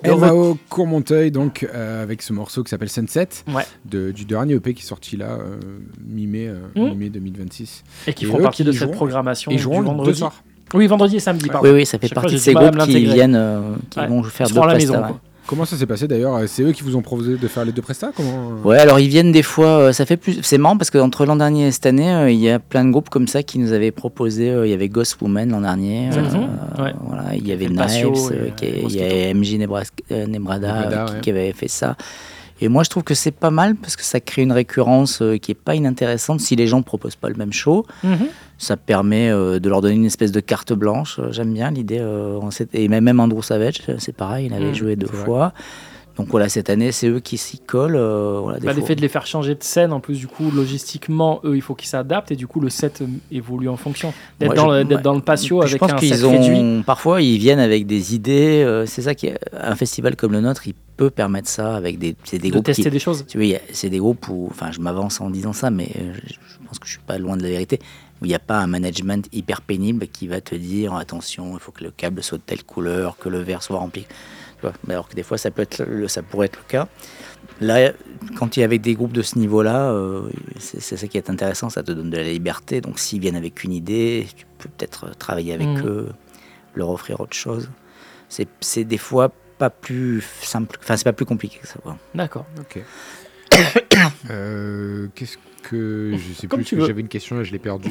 MAO Courmontoy, donc avec ce morceau qui s'appelle Sunset, Ouais. du dernier EP qui est sorti là, mi-mai 2026. Et qui feront partie de cette programmation Ils du joueront vendredi. deux soirs. Oui, vendredi et samedi, pardon. Oui, ça fait Chaque fois, partie de j'ai ces du mal à groupes me qui l'intégrer. viennent, qui Ouais. vont faire Ils seront deux à la maison, prestats. quoi. Comment ça s'est passé d'ailleurs? C'est eux qui vous ont proposé de faire les deux prestats? Ouais, alors ils viennent des fois, ça fait plus. C'est marrant parce qu'entre l'an dernier et cette année, il y a plein de groupes comme ça qui nous avaient proposé. Il y avait Ghost Woman l'an dernier. Ouais. Voilà, il y avait Le Patio Knives, et il y a MJ Nebrada qui avait fait ça. Et moi, je trouve que c'est pas mal parce que ça crée une récurrence qui est pas inintéressante si les gens ne proposent pas le même show. Ça permet de leur donner une espèce de carte blanche. J'aime bien l'idée. Et même Andrew Savage, c'est pareil, il avait joué deux fois. Donc voilà, cette année, c'est eux qui s'y collent. Voilà, l'effet de les faire changer de scène, en plus, du coup, logistiquement, eux, il faut qu'ils s'adaptent et du coup, le set évolue en fonction. D'être dans le patio avec un set réduit. Parfois, ils viennent avec des idées. C'est ça qui est un festival comme le nôtre, il peut permettre ça avec des groupes. Tester des choses. Tu vois, c'est des groupes où, enfin, je m'avance en disant ça, mais je pense que je suis pas loin de la vérité. Où il n'y a pas un management hyper pénible qui va te dire attention, il faut que le câble soit de telle couleur, que le verre soit rempli. Alors que des fois ça pourrait être le cas. Là, quand il y a avec des groupes de ce niveau-là, c'est ça qui est intéressant, ça te donne de la liberté. Donc s'ils viennent avec une idée, tu peux peut-être travailler avec eux, leur offrir autre chose. C'est des fois pas plus simple, enfin c'est pas plus compliqué que ça. D'accord. Ok. Qu'est-ce que je sais Comme plus, tu parce que veux. j'avais une question et je l'ai perdue.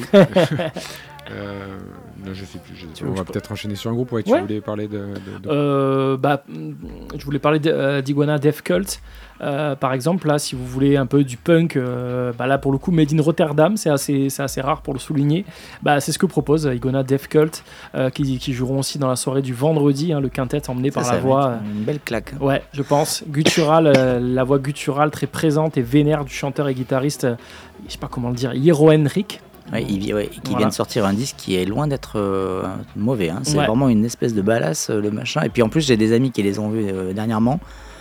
Non, je sais plus. On va peut-être enchaîner sur un groupe. Ouais, tu voulais parler de... Je voulais parler d'Iguana Death Cult. Par exemple, là, si vous voulez un peu du punk, là pour le coup, Made in Rotterdam, c'est assez rare pour le souligner. C'est ce que propose Iguana Death Cult, qui joueront aussi dans la soirée du vendredi, le quintet emmené par la voix. Une belle claque. Ouais, je pense. Gutturale, la voix gutturale très présente et vénère du chanteur et guitariste, je sais pas comment le dire, Jero Henrik. Qui vient de sortir un disque qui est loin d'être mauvais. C'est vraiment une espèce de balasse, le machin. Et puis en plus, j'ai des amis qui les ont vus dernièrement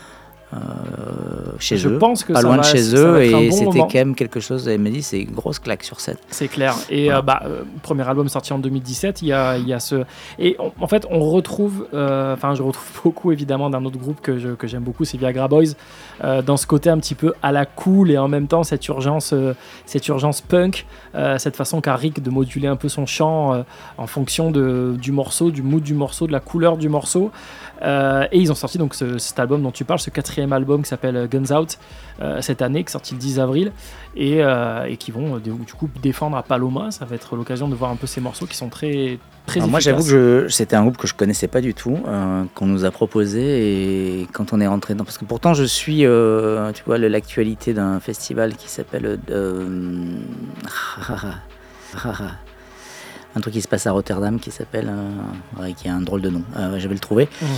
chez eux, pense que pas loin de chez eux, et bon c'était moment. quand même quelque chose. Elle m'a dit, c'est une grosse claque sur scène. C'est clair. Et premier album sorti en 2017, il y a ce. Et en fait, on retrouve. Je retrouve beaucoup évidemment d'un autre groupe que j'aime beaucoup, c'est Viagra Boys, dans ce côté un petit peu à la cool et en même temps cette urgence punk, cette façon qu'a Rick de moduler un peu son chant en fonction du morceau, du mood du morceau, de la couleur du morceau. Et ils ont sorti donc cet album dont tu parles, ce 4e album qui s'appelle Guns Out cette année, qui est sorti le 10 avril et qui vont du coup défendre à Paloma. Ça va être l'occasion de voir un peu ces morceaux qui sont très efficaces. Moi j'avoue que c'était un groupe que je connaissais pas du tout, qu'on nous a proposé, et quand on est rentré dedans, parce que pourtant je suis tu vois l'actualité d'un festival qui s'appelle un truc qui se passe à Rotterdam qui s'appelle qui a un drôle de nom, je vais le trouver.